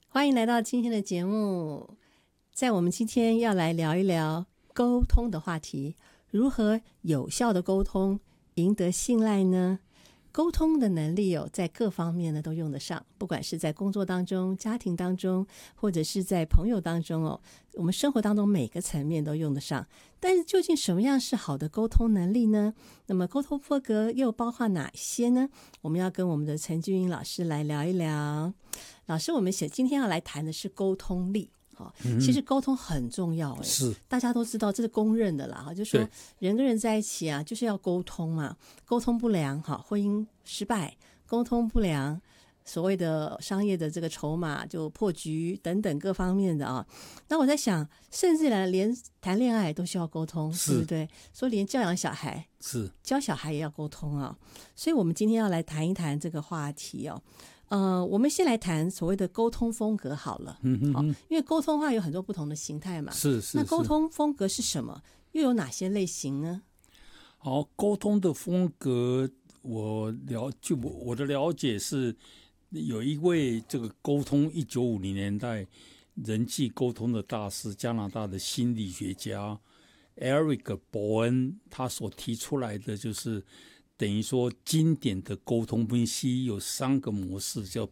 欢迎来到今天的节目。在我们今天要来聊一聊沟通的话题，如何有效的沟通，赢得信赖呢？沟通的能力在各方面呢都用得上，不管是在工作当中、家庭当中，或者是在朋友当中我们生活当中每个层面都用得上。但是究竟什么样是好的沟通能力呢？那么沟通风格又包括哪些呢？我们要跟我们的陈俊英老师来聊一聊。老师，我们今天要来谈的是沟通力。其实沟通很重要， 是大家都知道，这是公认的啦。就是说人跟人在一起啊，就是要沟通嘛。沟通不良，婚姻失败；沟通不良，所谓的商业的这个筹码就破局等等各方面的啊。那我在想，甚至连谈恋爱都需要沟通，对不对？说连教养小孩，教小孩也要沟通啊。所以我们今天要来谈一谈这个话题我们先来谈所谓的沟通风格好了。因为沟通的话有很多不同的形态嘛。那沟通风格是什么？又有哪些类型呢？ 好，沟通的风格，我的了解是，有一位这个沟通1950年代人际沟通的大师，加拿大的心理学家 Eric 伯恩，他所提出来的就是等于说经典的沟通分析有3个模式，叫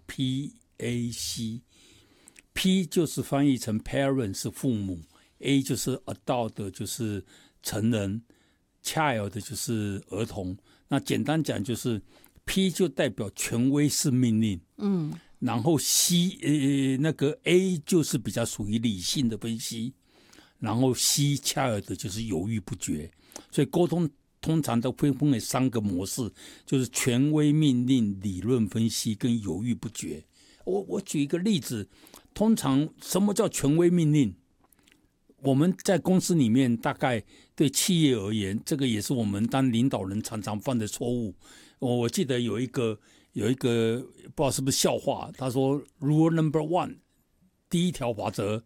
PAC。P 就是翻译成 parent 是父母， A 就是 adult 就是成人， child 就是儿童。那简单讲就是 P 就代表权威式命令，然后 那个 A 就是比较属于理性的分析，然后 child 就是犹豫不决。所以沟通通常都分为3个模式，就是权威命令、理论分析跟犹豫不决。我举一个例子，通常什么叫权威命令？我们在公司里面，大概对企业而言，这个也是我们当领导人常常犯的错误。我记得有一个不知道是不是笑话，他说 Rule number 1， 第一条法则，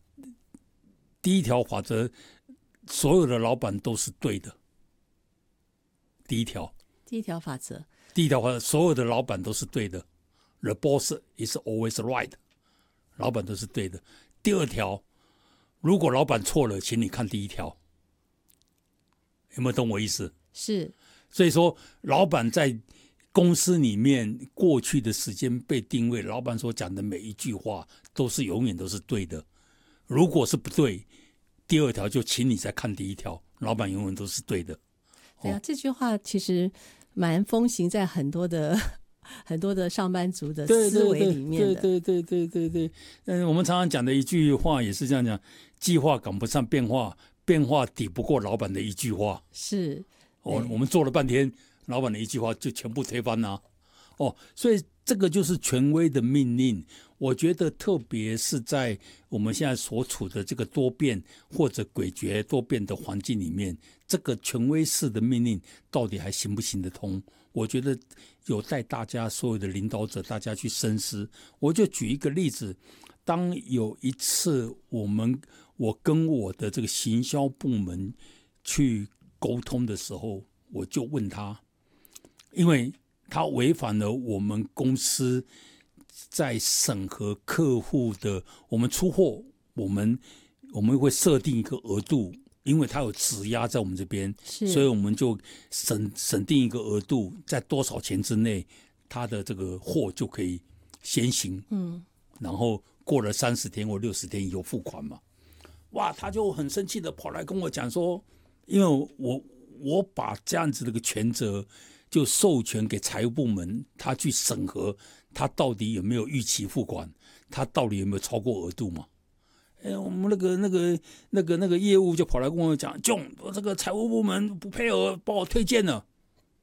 所有的老板都是对的。第一条法则，所有的老板都是对的。The boss is always right， 老板都是对的。第2条，如果老板错了，请你看第1条。有没有懂我意思？ 是。 所以说，老板在公司里面过去的时间被定位，老板所讲的每一句话永远都是对的。如果是不对，第2条就请你再看第1条，老板永远都是对的。 对啊，这句话其实蛮风行在很多的上班族的思维里面的。 对。我们常常讲的一句话也是这样讲：计划赶不上变化，变化抵不过老板的一句话。 是。 我们做了半天，老板的一句话就全部推翻了。所以这个就是权威的命令。我觉得特别是在我们现在所处的这个多变或者诡谲多变的环境里面，这个权威式的命令到底还行不行得通？我觉得有待大家所有的领导者大家去深思。我就举一个例子，当有一次我跟我的这个行销部门去沟通的时候，我就问他，因为他违反了我们公司在审核客户的，我们出货，我们会设定一个额度，因为他有质押在我们这边，所以我们就审定一个额度，在多少钱之内，他的这个货就可以先行，然后过了30天或60天有付款嘛。哇，他就很生气的跑来跟我讲说，因为我把这样子的一个权责就授权给财务部门，他去审核他到底有没有逾期付款，他到底有没有超过额度嘛？我们那个业务就跑来跟我讲 ，John， 这个财务部门不配合，帮我推荐了。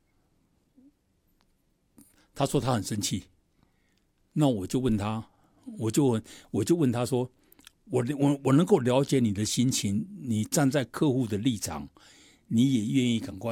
他说他很生气，那我就问他，我就问他说，我能够了解你的心情，你站在客户的立场，你也愿意赶快